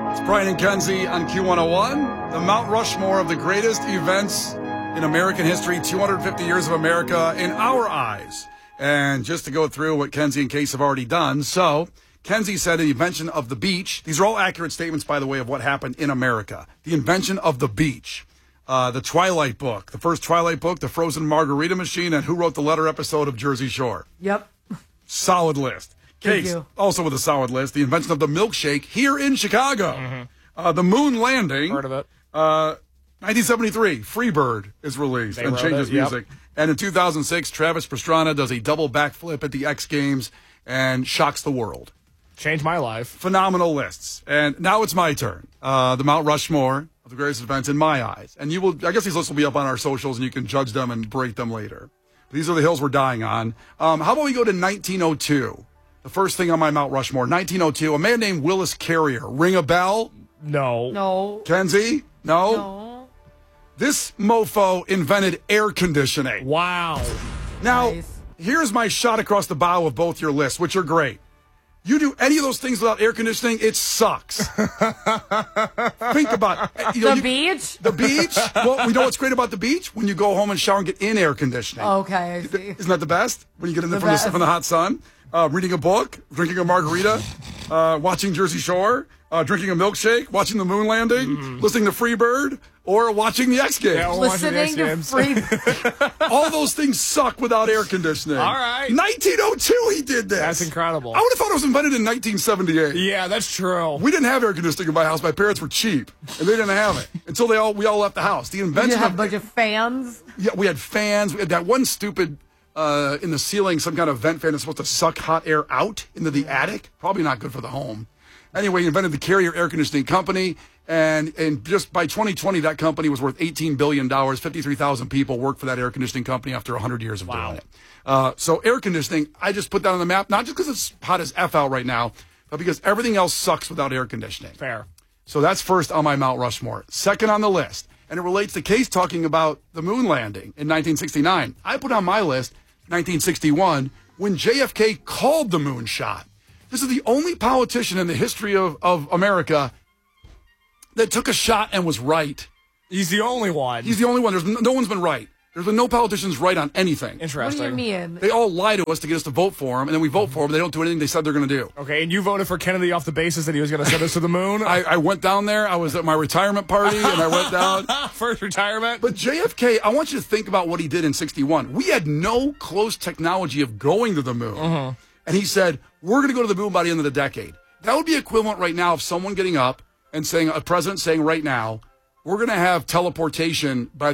It's Brian and Kenzie on Q101, the Mount Rushmore of the greatest events in American history, 250 years of America in our eyes. And just to go through what Kenzie and Case have already done. So, Kenzie said the invention of the beach. These are all accurate statements, by the way, of what happened in America. The invention of the beach. The Twilight book, the first Twilight book, the Frozen Margarita Machine, and Who Wrote the Letter episode of Jersey Shore. Yep. Solid list. Case, also with a solid list, the invention of the milkshake here in Chicago. Mm-hmm. The moon landing. Heard of it. 1973, Freebird is released and changes music. And in 2006, Travis Pastrana does a double backflip at the X Games and shocks the world. Changed my life. Phenomenal lists. And now it's my turn. The Mount Rushmore of the greatest events in my eyes. And you will, I guess these lists will be up on our socials and you can judge them and break them later. These are the hills we're dying on. How about we go to 1902? The first thing on my Mount Rushmore, 1902, a man named Willis Carrier. Ring a bell? No. No. Kenzie? No? No. This mofo invented air conditioning. Wow. Now, Nice. here's my shot across the bow of both your lists, which are great. You do any of those things without air conditioning, it sucks. Think about it. The beach? The beach? Well, we know what's great about the beach? When you go home and shower and get in air conditioning. Okay, I see. Isn't that the best? When you get in there The from the hot sun? Reading a book, drinking a margarita, watching Jersey Shore, drinking a milkshake, watching the moon landing, listening to Freebird, or watching the X Games. Yeah, Listening to free. All those things suck without air conditioning. All right. 1902 he did this. That's incredible. I would have thought it was invented in 1978. Yeah, that's true. We didn't have air conditioning in my house. My parents were cheap, and they didn't have it until we all left the house. The You invention have a of bunch of fans. yeah, we had fans. We had that one stupid in the ceiling, some kind of vent fan that's supposed to suck hot air out into the attic. Probably not good for the home. Anyway, he invented the Carrier Air Conditioning Company, and just by 2020, that company was worth $18 billion. 53,000 people work for that air conditioning company after 100 years of doing it. So air conditioning, I just put that on the map, not just because it's hot as F out right now, but because everything else sucks without air conditioning. Fair. So that's first on my Mount Rushmore. Second on the list, and it relates to Case talking about the moon landing in 1969. I put on my list 1961 when JFK called the moon shot. This is the only politician in the history of America that took a shot and was right. He's the only one. He's the only one. There's no one's been right. There's been no politicians right on anything. Interesting. What do you mean? They all lie to us to get us to vote for them, and then we vote for them. They don't do anything they said they're going to do. Okay, and you voted for Kennedy off the basis that he was going to send us to the moon? I went down there. I was at my retirement party, and I went down. First retirement? But JFK, I want you to think about what he did in 61. We had no close technology of going to the moon. And he said, we're going to go to the moon by the end of the decade. That would be equivalent right now of someone getting up and saying, a president saying right now, we're going to have teleportation by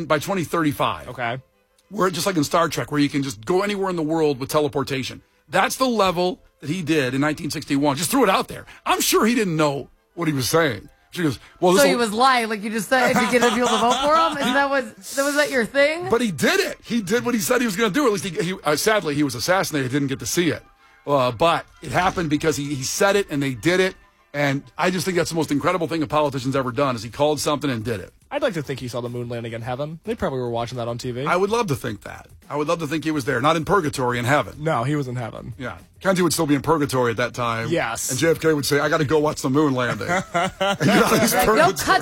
2035. Okay. We're just like in Star Trek, where you can just go anywhere in the world with teleportation. That's the level that he did in 1961. Just threw it out there. I'm sure he didn't know what he was saying. She goes, well, So he was lying, like you just said, to get people to vote for him? And was that your thing? But he did it. He did what he said he was going to do. At least he sadly, he was assassinated. Didn't get to see it. But it happened because he said it and they did it. And I just think that's the most incredible thing a politician's ever done is he called something and did it. I'd like to think he saw the moon landing in heaven. They probably were watching that on TV. I would love to think that. I would love to think he was there. Not in purgatory, in heaven. No, he was in heaven. Yeah. Kenzie would still be in purgatory at that time. Yes. And JFK would say, I got to go watch the moon landing. And get out of his Like, no purgatory.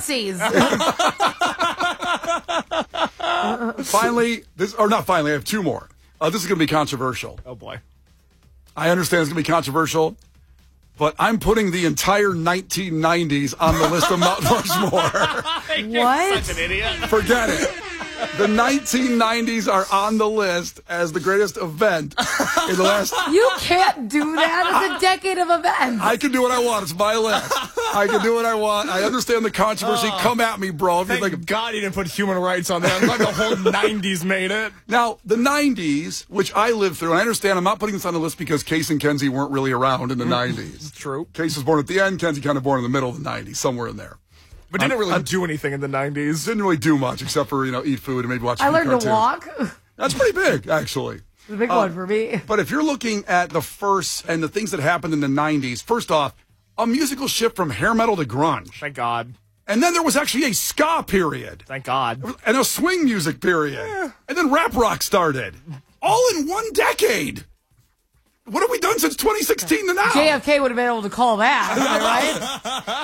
cutsies. Finally, I have two more. This is going to be controversial. Oh, boy. I understand it's going to be controversial, but I'm putting the entire 1990s on the list of Mount Rushmore. What? Such an idiot. Forget it. The 1990s are on the list as the greatest event in the last... You can't do that. It's a decade of events. I can do what I want. It's my list. I can do what I want. I understand the controversy. Come at me, bro. If you Thank think God he didn't put human rights on there. I'm glad the whole 90s made it. Now, the 90s, which I lived through, and I understand I'm not putting this on the list because Case and Kenzie weren't really around in the 90s. True. Case was born at the end, Kenzie kind of born in the middle of the 90s, somewhere in there. But didn't really do anything in the 90s. Didn't really do much except for, eat food and maybe watch I a few learned to cartoons. walk. That's pretty big, actually. It's a big one for me. But if you're looking at the first and the things that happened in the 90s, first off, a musical shift from hair metal to grunge. Thank God. And then there was actually a ska period. Thank God. And a swing music period. And then rap rock started. All in one decade. What have we done since 2016 to now? JFK would have been able to call that, right?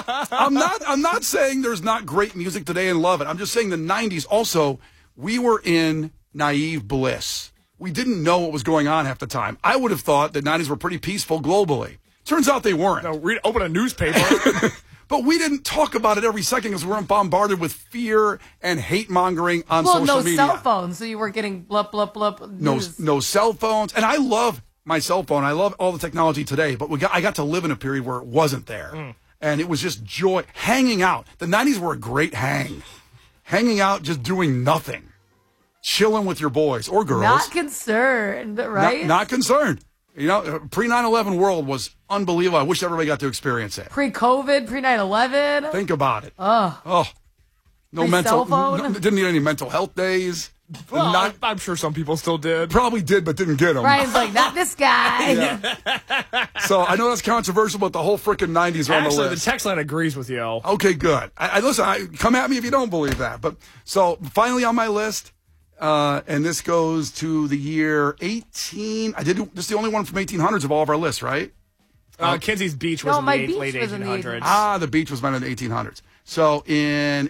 I'm not saying there's not great music today and love it. I'm just saying the 90s also, we were in naive bliss. We didn't know what was going on half the time. I would have thought the 90s were pretty peaceful globally. Turns out they weren't. No, open a newspaper. But we didn't talk about it every second because we weren't bombarded with fear and hate mongering on social media. Well, no cell phones, so you weren't getting blup, blup, blup. No cell phones. And I love my cell phone. I love all the technology today, but I got to live in a period where it wasn't there. And it was just joy. Hanging out. The 90s were a great hang. Hanging out, just doing nothing. Chilling with your boys or girls. Not concerned, right? Not concerned. You know, pre-9/11 world was unbelievable. I wish everybody got to experience it. Pre-COVID, pre-9/11. Think about it. No mental cell phone. Didn't need any mental health days. Well, I'm sure some people still did. Probably did, but didn't get them. Ryan's like, not this guy. So I know that's controversial, but the whole freaking 90s are on the Actually, list. the text line agrees with you. Okay, good. Listen, come at me if you don't believe that. But so finally on my list, and this goes to the year 18. This is the only one from 1800s of all of our lists, right? Kenzie's Beach was in the late 1800s. The beach was meant in the 1800s. So in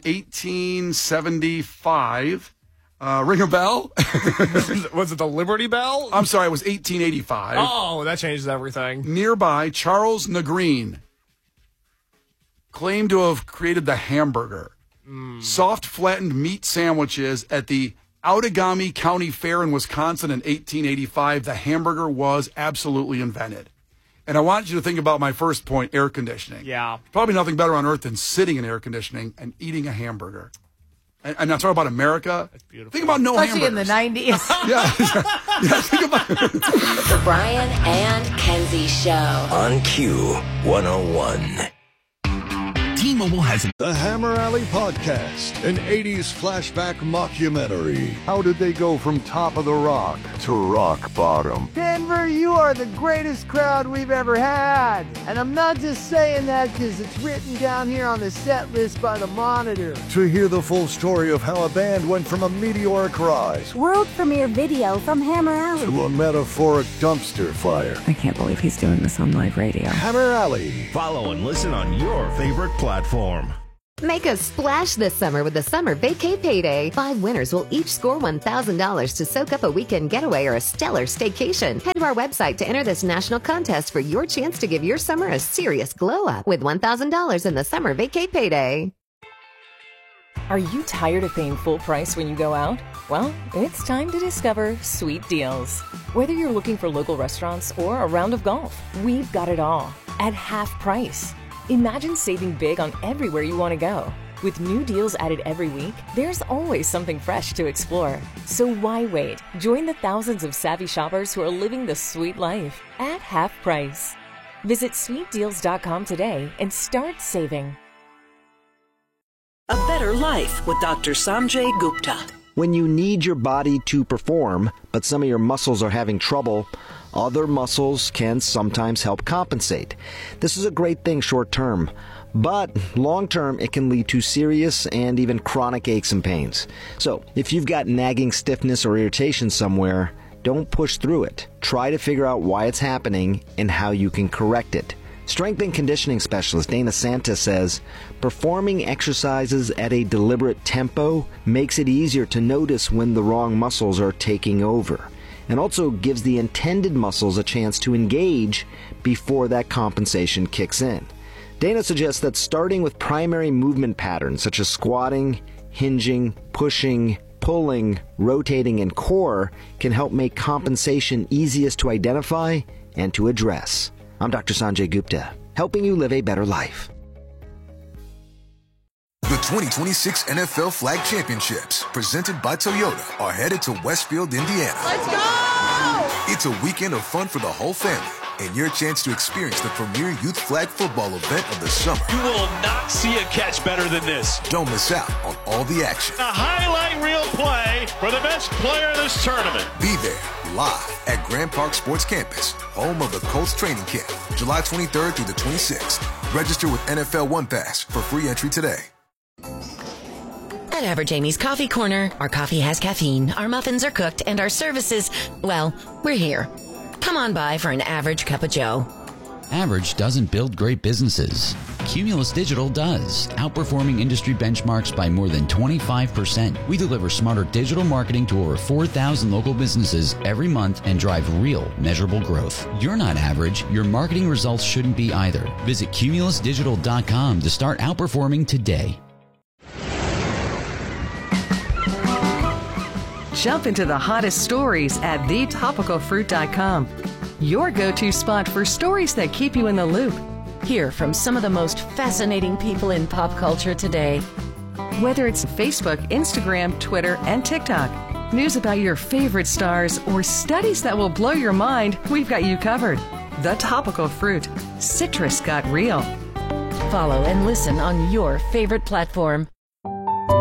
1875, ring a bell? Was it the Liberty Bell? I'm sorry, it was 1885. Oh, that changes everything. Nearby, Charles Negreen claimed to have created the hamburger. Soft, flattened meat sandwiches at the Outagamie County Fair in Wisconsin in 1885. The hamburger was absolutely invented. And I want you to think about my first point, air conditioning. Yeah. Probably nothing better on earth than sitting in air conditioning and eating a hamburger. And I'm talking about America. That's beautiful. Think about Especially hamburgers. in the 90s. Yeah, think about it. The Brian and Kenzie Show. On Q101. T-Mobile has The Hammer Alley Podcast, an 80s flashback mockumentary. How did they go from top of the rock to rock bottom? Denver, you are the greatest crowd we've ever had. And I'm not just saying that because it's written down here on the set list by the Monitor. To hear the full story of how a band went from a meteoric rise World premiere video from Hammer Alley to a metaphoric dumpster fire. I can't believe he's doing this on live radio. Hammer Alley. Follow and listen on your favorite platform. Make a splash this summer with the Summer Vacay Payday. 5 winners will each score $1,000 to soak up a weekend getaway or a stellar staycation. Head to our website to enter this national contest for your chance to give your summer a serious glow-up with $1,000 in the Summer Vacay Payday. Are you tired of paying full price when you go out? Well, it's time to discover Sweet Deals. Whether you're looking for local restaurants or a round of golf, we've got it all at half price. Imagine saving big on everywhere you want to go. With new deals added every week, there's always something fresh to explore. So why wait? Join the thousands of savvy shoppers who are living the sweet life at half price. Visit sweetdeals.com today and start saving. A Better Life with Dr. Sanjay Gupta. When you need your body to perform, but some of your muscles are having trouble, other muscles can sometimes help compensate. This is a great thing short term, but long term it can lead to serious and even chronic aches and pains. So if you've got nagging stiffness or irritation somewhere, don't push through it. Try to figure out why it's happening and how you can correct it. Strength and conditioning specialist Dana Santa says, performing exercises at a deliberate tempo makes it easier to notice when the wrong muscles are taking over, and also gives the intended muscles a chance to engage before that compensation kicks in. Dana suggests that starting with primary movement patterns such as squatting, hinging, pushing, pulling, rotating, and core can help make compensation easiest to identify and to address. I'm Dr. Sanjay Gupta, helping you live a better life. The 2026 NFL Flag Championships, presented by Toyota, are headed to Westfield, Indiana. Let's go! It's a weekend of fun for the whole family, and your chance to experience the premier youth flag football event of the summer. You will not see a catch better than this. Don't miss out on all the action. A highlight reel play for the best player in this tournament. Be there, live at Grand Park Sports Campus, home of the Colts training camp, July 23rd through the 26th. Register with NFL One Pass for free entry today. At Average Amy's Coffee Corner, our coffee has caffeine, our muffins are cooked, and our services, well, we're here. Come on by for an average cup of joe. Average doesn't build great businesses. Cumulus Digital does, outperforming industry benchmarks by more than 25%. We deliver smarter digital marketing to over 4,000 local businesses every month and drive real, measurable growth. You're not average. Your marketing results shouldn't be either. Visit cumulusdigital.com to start outperforming today. Jump into the hottest stories at thetopicalfruit.com. Your go-to spot for stories that keep you in the loop. Hear from some of the most fascinating people in pop culture today. Whether it's Facebook, Instagram, Twitter, and TikTok, news about your favorite stars, or studies that will blow your mind, we've got you covered. The Topical Fruit. Citrus got real. Follow and listen on your favorite platform.